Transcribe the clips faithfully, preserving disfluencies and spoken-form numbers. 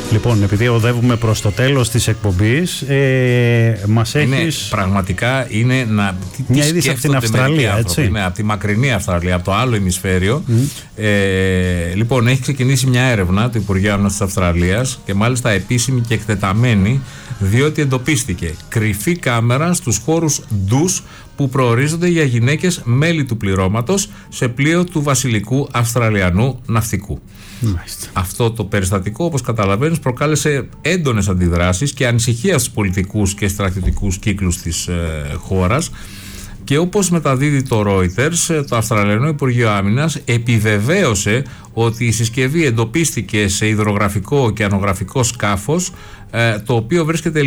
Λοιπόν, επειδή οδεύουμε προς το τέλος της εκπομπής, ε, μας είναι, έχεις... Πραγματικά είναι να... Μια είδηση από την Αυστραλία, έτσι. Ναι, από τη μακρινή Αυστραλία, από το άλλο ημισφαίριο. Mm. Ε, λοιπόν, έχει ξεκινήσει μια έρευνα του Υπουργείου Άμυνας της Αυστραλίας και μάλιστα επίσημη και εκτεταμένη, διότι εντοπίστηκε κρυφή κάμερα στους χώρους ντους που προορίζονται για γυναίκες μέλη του πληρώματος σε πλοίο του βασιλικού Αυστραλιανού ναυτικού. Μάλιστα. Αυτό το περιστατικό, όπως καταλαβαίνεις, προκάλεσε έντονες αντιδράσεις και ανησυχία στους πολιτικούς και στρατιωτικούς κύκλους της ε, χώρας. Και όπως μεταδίδει το Reuters, το Αυστραλιανό Υπουργείο Άμυνας επιβεβαίωσε ότι η συσκευή εντοπίστηκε σε υδρογραφικό και ανογραφικό σκάφος, το οποίο βρίσκεται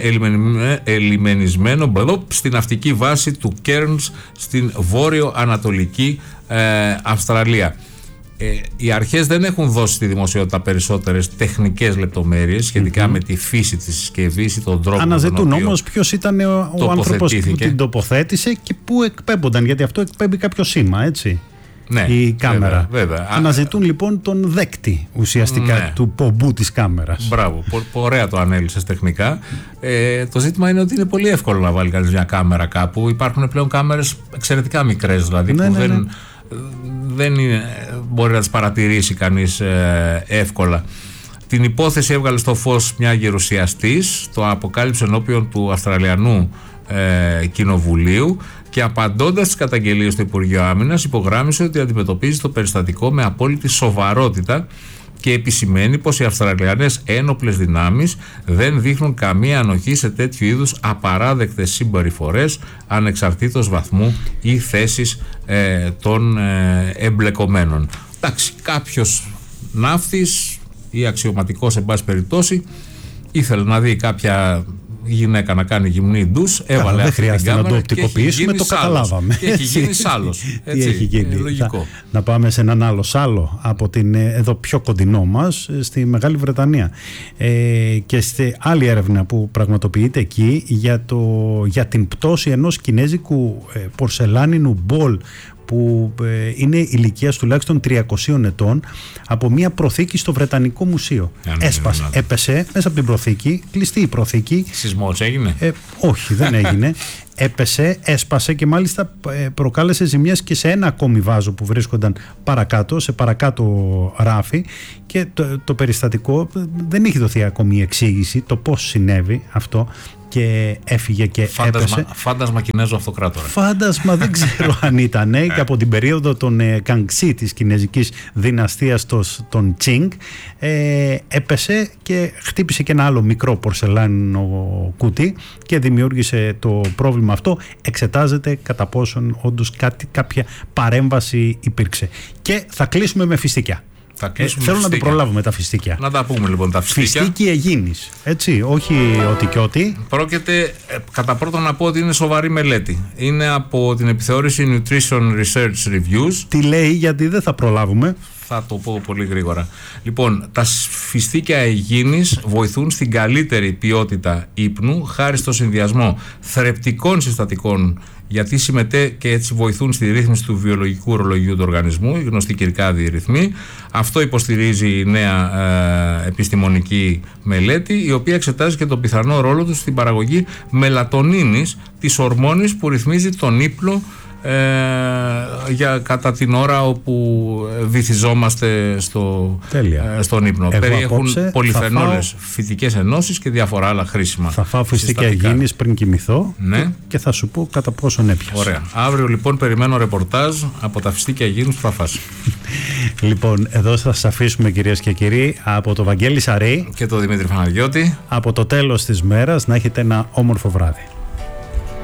ελιμενισμένο στην ναυτική βάση του Cairns στην βόρειο-ανατολική Αυστραλία. Ε, οι αρχές δεν έχουν δώσει στη δημοσιότητα περισσότερες τεχνικές λεπτομέρειες σχετικά mm-hmm. με τη φύση της συσκευής ή τον τρόπο. Αναζητούν όμως ποιος ήταν ο, ο άνθρωπος που την τοποθέτησε και πού εκπέμπονταν, γιατί αυτό εκπέμπει κάποιο σήμα, έτσι. Ναι, η κάμερα. Βέβαια, βέβαια. Αναζητούν λοιπόν τον δέκτη ουσιαστικά ναι. του πομπού της κάμερας. Μπράβο, πο, ωραία το ανέλυσες τεχνικά. Ε, το ζήτημα είναι ότι είναι πολύ εύκολο να βάλει κανείς μια κάμερα κάπου. Υπάρχουν πλέον κάμερες εξαιρετικά μικρές, δηλαδή ναι, που ναι, δεν. Ναι. δεν είναι, μπορεί να τις παρατηρήσει κανείς ε, εύκολα. Την υπόθεση έβγαλε στο φως μια γερουσιαστής, το αποκάλυψε ενώπιον του Αυστραλιανού ε, Κοινοβουλίου και απαντώντας στις καταγγελίες του Υπουργείου Άμυνας υπογράμμισε ότι αντιμετωπίζει το περιστατικό με απόλυτη σοβαρότητα και επισημαίνει πως οι Αυστραλιανές ένοπλες δυνάμεις δεν δείχνουν καμία ανοχή σε τέτοιου είδους απαράδεκτες συμπεριφορές ανεξαρτήτως βαθμού ή θέσης ε, των ε, εμπλεκομένων. Εντάξει, κάποιος ναύτης ή αξιωματικός εν πάση περιπτώσει ήθελε να δει κάποια γυναίκα να κάνει γυμνή ντους, έβαλε δεν αυτή την χρειάζεται κάμερα να το οπτικοποιήσουμε, το καταλάβαμε. Και έχει γίνει σάλος. Τι έχει γίνει. Λογικό. Θα, να πάμε σε έναν άλλο σάλο από την εδώ πιο κοντινό μας, στη Μεγάλη Βρετανία. Ε, και στη άλλη έρευνα που πραγματοποιείται εκεί για, το, για την πτώση ενός κινέζικου ε, πορσελάνινου μπολ που ε, είναι ηλικίας τουλάχιστον τριακοσίων ετών από μια προθήκη στο Βρετανικό Μουσείο. Έσπασε, έπεσε μέσα από την προθήκη, κλειστή η προθήκη. Σεισμός έγινε? Ε, όχι, δεν έγινε. Έπεσε, έσπασε και μάλιστα προκάλεσε ζημιές και σε ένα ακόμη βάζο που βρίσκονταν παρακάτω, σε παρακάτω ράφι, και το, το περιστατικό δεν έχει δοθεί ακόμη εξήγηση το πώς συνέβη αυτό και έφυγε και φάντασμα, έπεσε. Φάντασμα Κινέζου αυτοκράτορα. Φάντασμα δεν ξέρω αν ήταν και από την περίοδο των ε, Κανξί της κινέζικης δυναστείας των Τσινγκ, ε, έπεσε και χτύπησε και ένα άλλο μικρό πορσελάνινο κουτί και δημιούργησε το πρόβλημα αυτό. Εξετάζεται κατά πόσον όντως κάτι, κάποια παρέμβαση υπήρξε. Και θα κλείσουμε με φιστίκια. Θα ε, θέλω να το προλάβουμε τα φιστίκια. Να τα πούμε λοιπόν τα φιστίκια. Φιστίκι Αιγίνης, έτσι, όχι ότι και ότι. Πρόκειται, ε, κατά πρώτον να πω ότι είναι σοβαρή μελέτη. Είναι από την επιθεώρηση Nutrition Research Reviews. Τι λέει, γιατί δεν θα προλάβουμε. Θα το πω πολύ γρήγορα. Λοιπόν, τα φιστίκια Αιγίνης βοηθούν στην καλύτερη ποιότητα ύπνου χάρη στο συνδυασμό θρεπτικών συστατικών, γιατί συμμετέχουν και έτσι βοηθούν στη ρύθμιση του βιολογικού ορολογίου του οργανισμού, η γνωστή κυρκάδιη ρυθμή. Αυτό υποστηρίζει η νέα ε, επιστημονική μελέτη, η οποία εξετάζει και τον πιθανό ρόλο του στην παραγωγή μελατονίνης, της ορμόνης που ρυθμίζει τον ύπνο Ε, για κατά την ώρα όπου βυθιζόμαστε στο, ε, στον ύπνο. Εγώ περιέχουν πολυφενόλες, φάω... φυτικές ενώσεις και διάφορα άλλα χρήσιμα. Θα φάω φιστίκια Αιγίνης πριν κοιμηθώ, ναι. και, και θα σου πω κατά πόσον έπιασα. Ωραία. Αύριο λοιπόν περιμένω ρεπορτάζ από τα φιστίκια Αιγίνης που θα φας. Λοιπόν, εδώ θα σας αφήσουμε, κυρίες και κύριοι, από το Βαγγέλη Σαρή και το Δημήτρη Φαναριώτη, από το τέλος της μέρας, να έχετε ένα όμορφο βράδυ.